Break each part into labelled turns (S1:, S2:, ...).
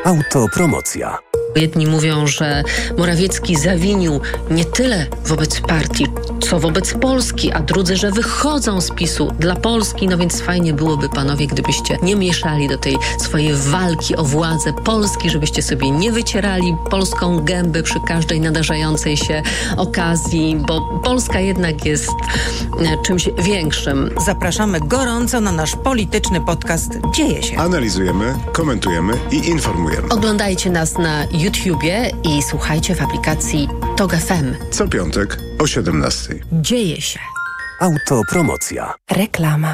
S1: Autopromocja.
S2: Jedni mówią, że Morawiecki zawinił nie tyle wobec partii, co wobec Polski, a drudzy, że wychodzą z PiS-u dla Polski. No więc fajnie byłoby, panowie, gdybyście nie mieszali do tej swojej walki o władzę Polski, żebyście sobie nie wycierali polską gęby przy każdej nadarzającej się okazji, bo Polska jednak jest czymś większym.
S3: Zapraszamy gorąco na nasz polityczny podcast Dzieje się.
S4: Analizujemy, komentujemy i informujemy.
S2: Oglądajcie nas na YouTubie i słuchajcie w aplikacji TOG FM.
S4: Co piątek o 17:00.
S2: Dzieje się.
S1: Autopromocja.
S3: Reklama.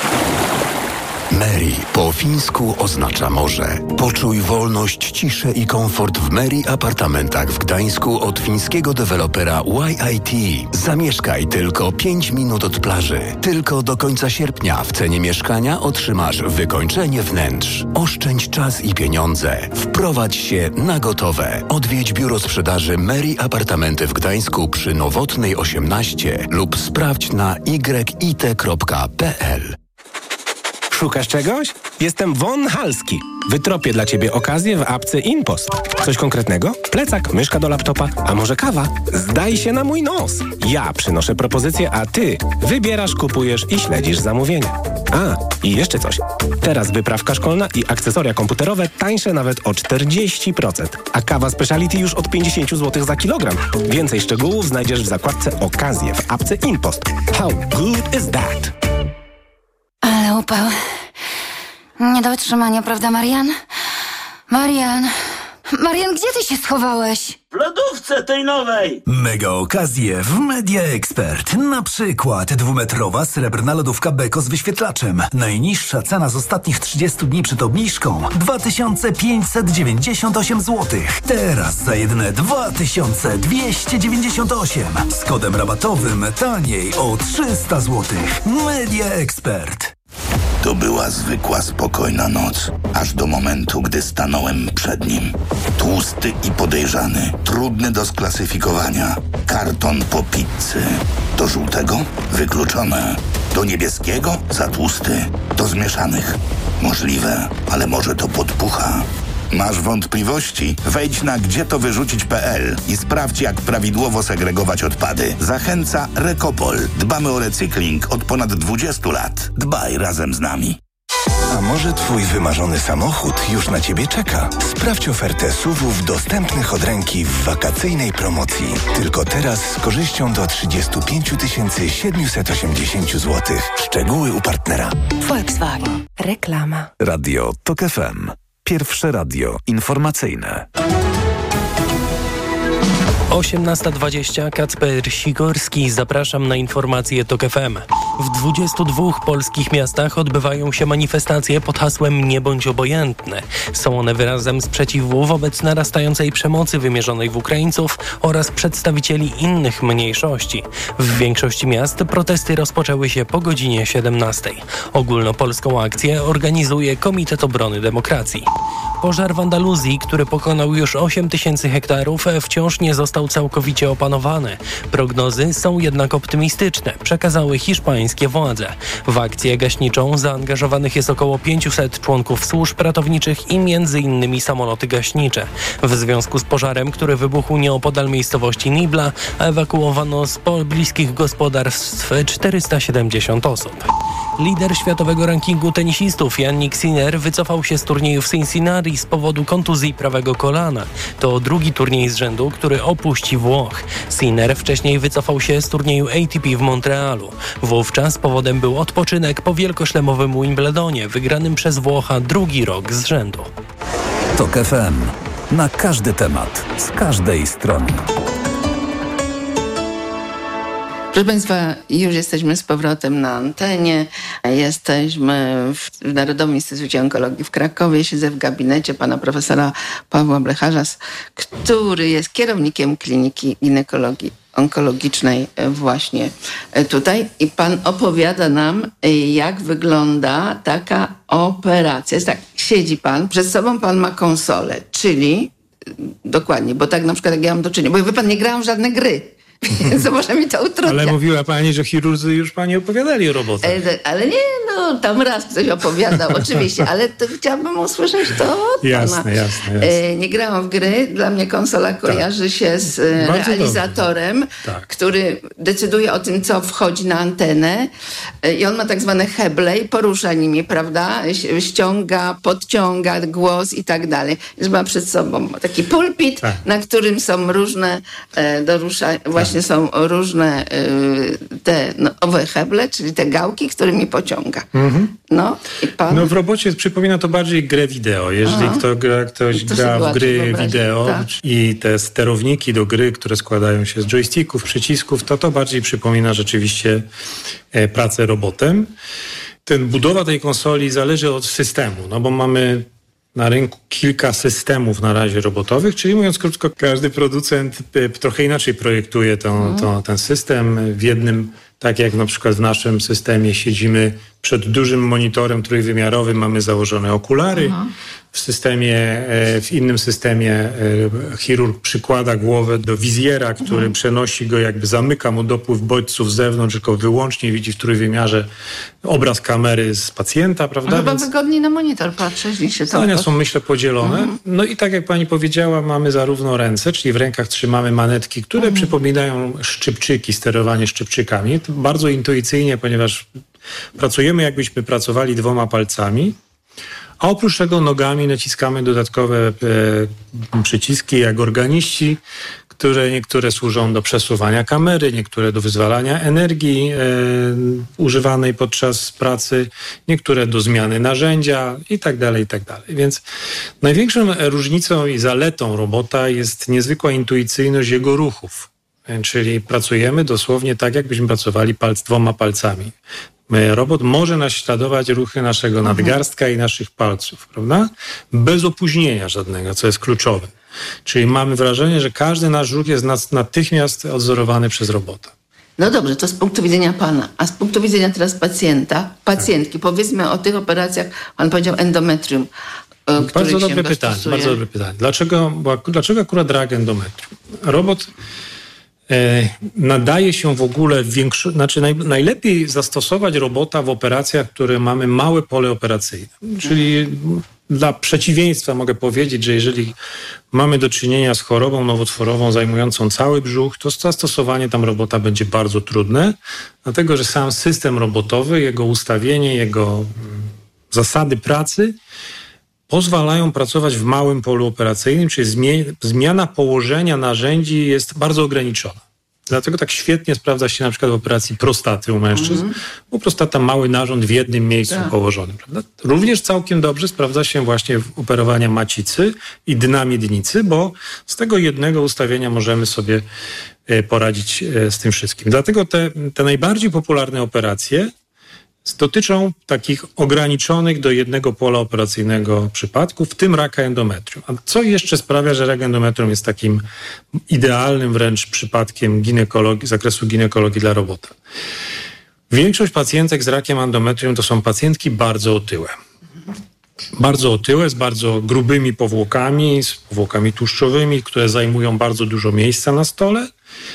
S5: Meri po fińsku oznacza morze. Poczuj wolność, ciszę i komfort w Meri apartamentach w Gdańsku od fińskiego dewelopera YIT. Zamieszkaj tylko 5 minut od plaży. Tylko do końca sierpnia w cenie mieszkania otrzymasz wykończenie wnętrz. Oszczędź czas i pieniądze. Wprowadź się na gotowe. Odwiedź biuro sprzedaży Meri Apartamenty w Gdańsku przy Nowotnej 18 lub sprawdź na yit.pl.
S6: Szukasz czegoś? Jestem Von Halski. Wytropię dla Ciebie okazję w apce InPost. Coś konkretnego? Plecak, myszka do laptopa, a może kawa? Zdaj się na mój nos. Ja przynoszę propozycje, a Ty wybierasz, kupujesz i śledzisz zamówienia. A, i jeszcze coś. Teraz wyprawka szkolna i akcesoria komputerowe tańsze nawet o 40%, a kawa speciality już od 50 zł za kilogram. Więcej szczegółów znajdziesz w zakładce Okazje w apce InPost. How good is that?
S7: Ale upał. Nie do wytrzymania, prawda, Marian? Marian, gdzie ty się schowałeś?
S8: W lodówce tej nowej!
S9: Mega okazje w Media Expert. Na przykład 2-metrowa srebrna lodówka Beko z wyświetlaczem. Najniższa cena z ostatnich 30 dni przed obniżką 2598 zł. Teraz za jedyne 2298. Z kodem rabatowym taniej o 300 zł. Media Expert.
S10: To była zwykła, spokojna noc, aż do momentu, gdy stanąłem przed nim. Tłusty i podejrzany, trudny do sklasyfikowania. Karton po pizzy. Do żółtego? Wykluczone. Do niebieskiego? Za tłusty. Do zmieszanych? Możliwe, ale może to podpucha. Masz wątpliwości? Wejdź na gdzietowyrzucić.pl i sprawdź, jak prawidłowo segregować odpady. Zachęca Recopol. Dbamy o recykling od ponad 20 lat. Dbaj razem z nami.
S5: A może Twój wymarzony samochód już na Ciebie czeka? Sprawdź ofertę SUV-ów dostępnych od ręki w wakacyjnej promocji. Tylko teraz z korzyścią do 35 780 zł. Szczegóły u partnera.
S3: Volkswagen. Reklama.
S1: Radio TOG FM. Pierwsze radio informacyjne.
S11: 18:20. Kacper Sikorski. Zapraszam na informacje TOG FM. W 22 polskich miastach odbywają się manifestacje pod hasłem „Nie bądź obojętny”. Są one wyrazem sprzeciwu wobec narastającej przemocy wymierzonej w Ukraińców oraz przedstawicieli innych mniejszości. W większości miast protesty rozpoczęły się po godzinie 17. Ogólnopolską akcję organizuje Komitet Obrony Demokracji. Pożar w Andaluzji, który pokonał już 8 000 hektarów, wciąż nie został całkowicie opanowany. Prognozy są jednak optymistyczne, przekazały hiszpańskie władze. W akcję gaśniczą zaangażowanych jest około 500 członków służb ratowniczych i m.in. samoloty gaśnicze. W związku z pożarem, który wybuchł nieopodal miejscowości Nibla, ewakuowano z bliskich gospodarstw 470 osób. Lider światowego rankingu tenisistów Jannik Sinner wycofał się z turnieju w Cincinnati z powodu kontuzji prawego kolana. To drugi turniej z rzędu, który opuści Włoch. Sinner wcześniej wycofał się z turnieju ATP w Montrealu. Wówczas powodem był odpoczynek po wielkoszlemowym Wimbledonie, wygranym przez Włocha drugi rok z rzędu.
S1: TOG FM. Na każdy temat, z każdej strony.
S12: Proszę Państwa, już jesteśmy z powrotem na antenie. Jesteśmy w Narodowym Instytucie Onkologii w Krakowie. Siedzę w gabinecie pana profesora Pawła Blecharza, który jest kierownikiem Kliniki Ginekologii Onkologicznej właśnie tutaj. I pan opowiada nam, jak wygląda taka operacja. Jest tak, siedzi pan, przed sobą pan ma konsolę, czyli dokładnie, bo tak na przykład jak ja mam do czynienia, bo wie pan, nie grałam w żadne gry. Więc może mi to utrudnia.
S13: Ale mówiła pani, że chirurdzy już pani opowiadali o robotach.
S12: Ale nie, tam raz ktoś opowiadał, oczywiście, ale to chciałabym usłyszeć to od pana.
S13: Jasne.
S12: Nie grałam w gry, dla mnie konsola kojarzy się z realizatorem, który decyduje o tym, co wchodzi na antenę i on ma tak zwane heble i porusza nimi, prawda? Ściąga, podciąga głos i tak dalej. Już ma przed sobą taki pulpit, na którym są różne są różne te owe heble, czyli te gałki, którymi pociąga. No, i pan?
S13: No w robocie przypomina to bardziej grę wideo. Jeżeli ktoś gra w gry wideo i te sterowniki do gry, które składają się z joysticków, przycisków, to bardziej przypomina rzeczywiście pracę robotem. Budowa tej konsoli zależy od systemu, no bo mamy na rynku kilka systemów na razie robotowych, czyli mówiąc krótko, każdy producent trochę inaczej projektuje ten system. W jednym, tak jak na przykład w naszym systemie siedzimy przed dużym monitorem trójwymiarowym, mamy założone okulary. W innym systemie chirurg przykłada głowę do wizjera, który przenosi go, jakby zamyka mu dopływ bodźców z zewnątrz, tylko wyłącznie widzi w trójwymiarze obraz kamery z pacjenta, prawda?
S12: Chyba wygodniej na monitor patrzeć niż się to...
S13: Zdania są, myślę, podzielone. No i tak jak pani powiedziała, mamy zarówno ręce, czyli w rękach trzymamy manetki, które przypominają szczypczyki, sterowanie szczypczykami. To bardzo intuicyjnie, ponieważ pracujemy, jakbyśmy pracowali 2 palcami, a oprócz tego nogami naciskamy dodatkowe przyciski, jak organiści, które niektóre służą do przesuwania kamery, niektóre do wyzwalania energii używanej podczas pracy, niektóre do zmiany narzędzia i tak dalej, i tak dalej. Więc największą różnicą i zaletą robota jest niezwykła intuicyjność jego ruchów. Czyli pracujemy dosłownie tak, jakbyśmy pracowali 2 palcami. Robot może naśladować ruchy naszego nadgarstka i naszych palców, prawda? Bez opóźnienia żadnego, co jest kluczowe. Czyli mamy wrażenie, że każdy nasz ruch jest natychmiast odzorowany przez robota.
S12: No dobrze, to z punktu widzenia pana. A z punktu widzenia teraz pacjentki, powiedzmy o tych operacjach, pan powiedział endometrium.
S13: Bardzo dobre pytanie. Dlaczego akurat rak endometrium? Robot nadaje się w ogóle najlepiej zastosować robota w operacjach, które mamy małe pole operacyjne. Czyli dla przeciwieństwa mogę powiedzieć, że jeżeli mamy do czynienia z chorobą nowotworową zajmującą cały brzuch, to zastosowanie tam robota będzie bardzo trudne, dlatego że sam system robotowy, jego ustawienie, jego zasady pracy pozwalają pracować w małym polu operacyjnym, czyli zmiana położenia narzędzi jest bardzo ograniczona. Dlatego tak świetnie sprawdza się na przykład w operacji prostaty u mężczyzn, bo prostata mały narząd w jednym miejscu położony. Prawda? Również całkiem dobrze sprawdza się właśnie w operowania macicy i dna miednicy, bo z tego jednego ustawienia możemy sobie poradzić z tym wszystkim. Dlatego te najbardziej popularne operacje dotyczą takich ograniczonych do jednego pola operacyjnego przypadków, w tym raka endometrium. A co jeszcze sprawia, że rak endometrium jest takim idealnym wręcz przypadkiem zakresu ginekologii dla robota? Większość pacjentek z rakiem endometrium to są pacjentki bardzo otyłe. Bardzo otyłe, z bardzo grubymi powłokami, z powłokami tłuszczowymi, które zajmują bardzo dużo miejsca na stole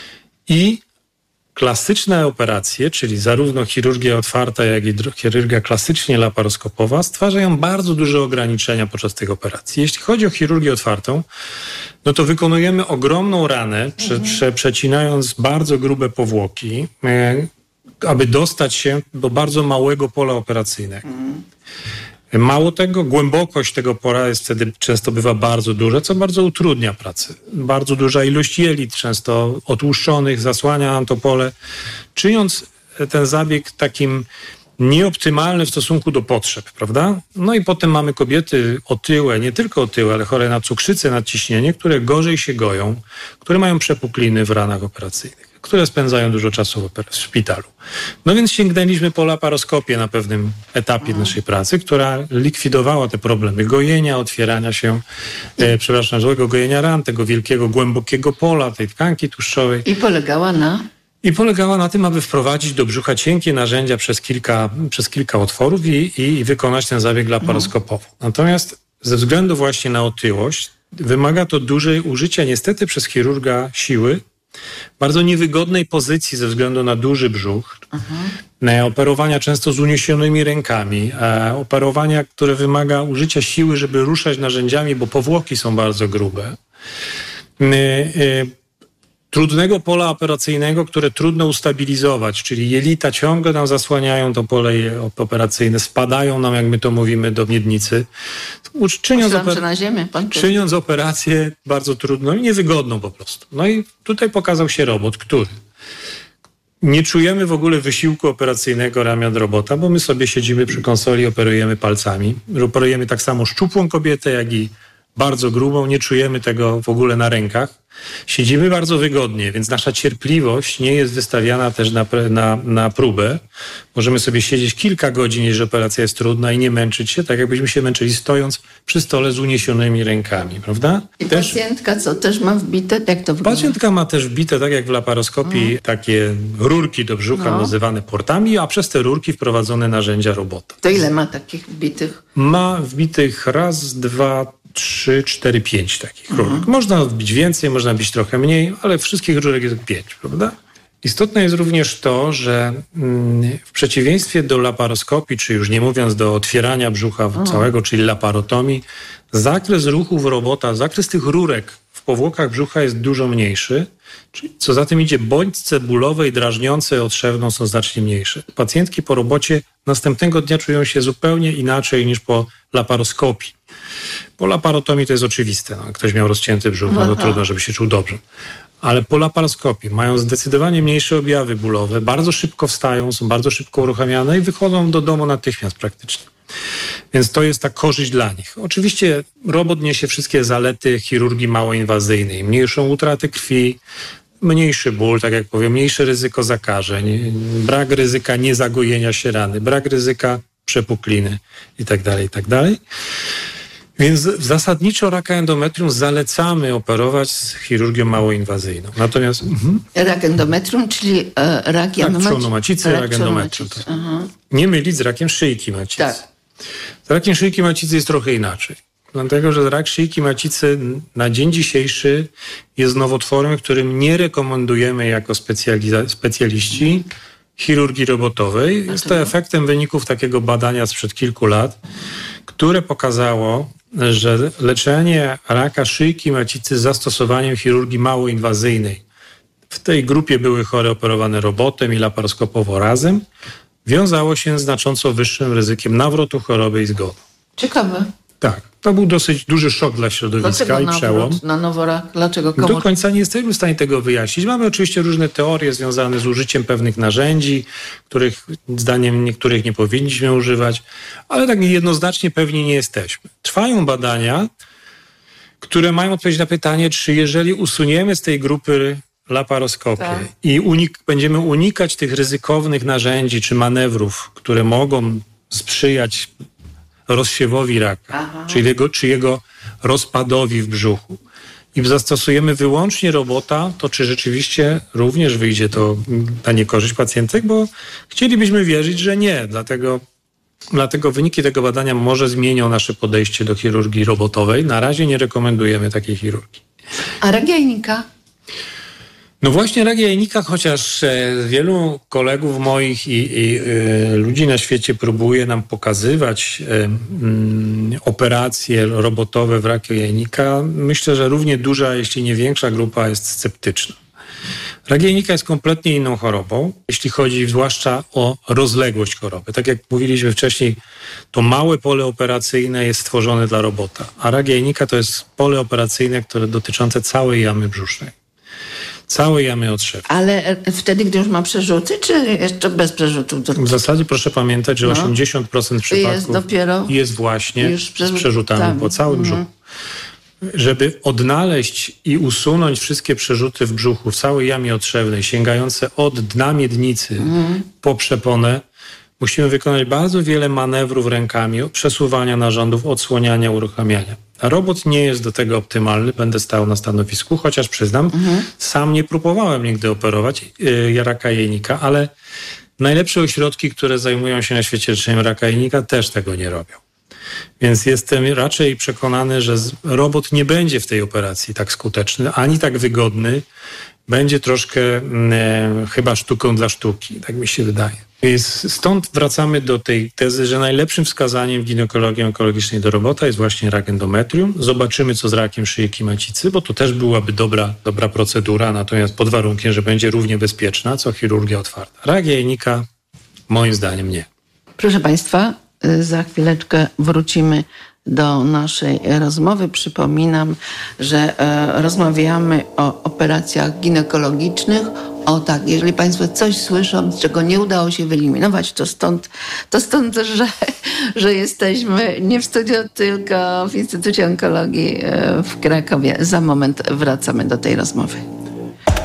S13: i klasyczne operacje, czyli zarówno chirurgia otwarta, jak i chirurgia klasycznie laparoskopowa, stwarzają bardzo duże ograniczenia podczas tych operacji. Jeśli chodzi o chirurgię otwartą, no to wykonujemy ogromną ranę, przecinając bardzo grube powłoki, aby dostać się do bardzo małego pola operacyjnego. Mało tego, głębokość tego pola wtedy często bywa bardzo duża, co bardzo utrudnia pracę. Bardzo duża ilość jelit, często otłuszczonych, zasłania nam to pole, czyniąc ten zabieg takim nieoptymalny w stosunku do potrzeb, prawda? No i potem mamy kobiety otyłe, nie tylko otyłe, ale chore na cukrzycę, nadciśnienie, które gorzej się goją, które mają przepukliny w ranach operacyjnych, które spędzają dużo czasu w szpitalu. No więc sięgnęliśmy po laparoskopię na pewnym etapie naszej pracy, która likwidowała te problemy gojenia, otwierania się, złego gojenia ran, tego wielkiego, głębokiego pola, tej tkanki tłuszczowej. I polegała na tym, aby wprowadzić do brzucha cienkie narzędzia przez kilka otworów i wykonać ten zabieg laparoskopowo. Natomiast ze względu właśnie na otyłość wymaga to dużej użycia niestety przez chirurga siły, bardzo niewygodnej pozycji ze względu na duży brzuch, operowania często z uniesionymi rękami, operowania, które wymaga użycia siły, żeby ruszać narzędziami, bo powłoki są bardzo grube. Trudnego pola operacyjnego, które trudno ustabilizować, czyli jelita ciągle nam zasłaniają to pole operacyjne, spadają nam, jak my to mówimy, do miednicy. Czyniąc operację bardzo trudną i niewygodną po prostu. No i tutaj pokazał się robot, który nie czujemy w ogóle wysiłku operacyjnego ramion robota, bo my sobie siedzimy przy konsoli, operujemy palcami. Operujemy tak samo szczupłą kobietę, jak i bardzo grubą. Nie czujemy tego w ogóle na rękach. Siedzimy bardzo wygodnie, więc nasza cierpliwość nie jest wystawiana też na próbę. Możemy sobie siedzieć kilka godzin, jeżeli operacja jest trudna i nie męczyć się, tak jakbyśmy się męczyli stojąc przy stole z uniesionymi rękami, prawda?
S12: I pacjentka też ma wbite? Jak to wygląda?
S13: Pacjentka ma też wbite, tak jak w laparoskopii, takie rurki do brzucha nazywane portami, a przez te rurki wprowadzone narzędzia robota.
S12: To ile ma takich wbitych?
S13: Ma wbitych 1, 2, 3, 4, 5 takich rurek. Można wbić więcej, można wbić trochę mniej, ale wszystkich rurek jest 5, prawda? Istotne jest również to, że w przeciwieństwie do laparoskopii, czy już nie mówiąc do otwierania brzucha całego, czyli laparotomii, zakres ruchów robota, zakres tych rurek w powłokach brzucha jest dużo mniejszy. Czyli co za tym idzie, bodźce bólowe i drażniące otrzewną są znacznie mniejsze. Pacjentki po robocie następnego dnia czują się zupełnie inaczej niż po laparoskopii. Po laparotomii to jest oczywiste. No, ktoś miał rozcięty brzuch, no trudno, żeby się czuł dobrze. Ale po laparoskopii mają zdecydowanie mniejsze objawy bólowe, bardzo szybko wstają, są bardzo szybko uruchamiane i wychodzą do domu natychmiast praktycznie. Więc to jest ta korzyść dla nich. Oczywiście robot niesie wszystkie zalety chirurgii małoinwazyjnej. Mniejszą utratę krwi, mniejszy ból, tak jak powiem, mniejsze ryzyko zakażeń, brak ryzyka niezagojenia się rany, brak ryzyka przepukliny itd., itd. Więc zasadniczo raka endometrium zalecamy operować z chirurgią małoinwazyjną. Natomiast...
S12: Rak endometrium, czyli rak
S13: trzonu macicy, rak endometrium. Nie mylić z rakiem szyjki macicy. Tak. Z rakiem szyjki macicy jest trochę inaczej. Dlatego, że rak szyjki macicy na dzień dzisiejszy jest nowotworem, którym nie rekomendujemy jako specjaliści chirurgii robotowej. Jest to efektem wyników takiego badania sprzed kilku lat, które pokazało, że leczenie raka szyjki macicy z zastosowaniem chirurgii małoinwazyjnej, w tej grupie były chore operowane robotem i laparoskopowo razem, wiązało się z znacząco wyższym ryzykiem nawrotu choroby i zgonu.
S12: Ciekawe.
S13: Tak, to był dosyć duży szok dla środowiska i przełom.
S12: Na noworak? Dlaczego?
S13: Do końca nie jesteśmy w stanie tego wyjaśnić. Mamy oczywiście różne teorie związane z użyciem pewnych narzędzi, których zdaniem niektórych nie powinniśmy używać, ale tak jednoznacznie pewni nie jesteśmy. Trwają badania, które mają odpowiedzieć na pytanie, czy jeżeli usuniemy z tej grupy laparoskopię i będziemy unikać tych ryzykownych narzędzi czy manewrów, które mogą sprzyjać rozsiewowi raka, czy jego rozpadowi w brzuchu i zastosujemy wyłącznie robota, to czy rzeczywiście również wyjdzie to na niekorzyść pacjentek, bo chcielibyśmy wierzyć, że nie. Dlatego wyniki tego badania może zmienią nasze podejście do chirurgii robotowej. Na razie nie rekomendujemy takiej chirurgii.
S12: A rak jajnika?
S13: No właśnie rak jajnika, chociaż wielu kolegów moich i ludzi na świecie próbuje nam pokazywać operacje robotowe w raku jajnika, myślę, że równie duża, jeśli nie większa grupa jest sceptyczna. Rak jajnika jest kompletnie inną chorobą, jeśli chodzi zwłaszcza o rozległość choroby. Tak jak mówiliśmy wcześniej, to małe pole operacyjne jest stworzone dla robota, a rak jajnika to jest pole operacyjne, które dotyczące całej jamy brzusznej. Całej jamy otrzewnej.
S12: Ale wtedy, gdy już ma przerzuty, czy jeszcze bez przerzutów?
S13: W zasadzie proszę pamiętać, że 80% przypadków jest właśnie z przerzutami po całym brzuchu. Żeby odnaleźć i usunąć wszystkie przerzuty w brzuchu, w całej jamie otrzewnej, sięgające od dna miednicy po przeponę, musimy wykonać bardzo wiele manewrów rękami, przesuwania narządów, odsłaniania, uruchamiania. A robot nie jest do tego optymalny, będę stał na stanowisku, chociaż przyznam, sam nie próbowałem nigdy operować raka jajnika, ale najlepsze ośrodki, które zajmują się na świecie leczeniem raka jajnika, też tego nie robią. Więc jestem raczej przekonany, że robot nie będzie w tej operacji tak skuteczny, ani tak wygodny, będzie troszkę chyba sztuką dla sztuki, tak mi się wydaje. Więc stąd wracamy do tej tezy, że najlepszym wskazaniem w ginekologii onkologicznej do robota jest właśnie rak endometrium. Zobaczymy, co z rakiem szyjki macicy, bo to też byłaby dobra procedura, natomiast pod warunkiem, że będzie równie bezpieczna, co chirurgia otwarta. Rak jajnika moim zdaniem nie.
S12: Proszę Państwa, za chwileczkę wrócimy do naszej rozmowy. Przypominam, że rozmawiamy o operacjach ginekologicznych. O tak, jeżeli Państwo coś słyszą, czego nie udało się wyeliminować, to stąd że jesteśmy nie w studiu, tylko w Instytucie Onkologii w Krakowie. Za moment wracamy do tej rozmowy.